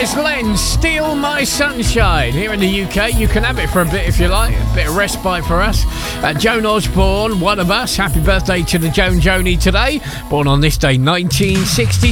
is Len, Steal My Sunshine. Here in the UK, you can have it for a bit if you like. A bit of respite for us. Joan Osborne, one of us. Happy birthday to the Joan Joni today. Born on this day, 1966.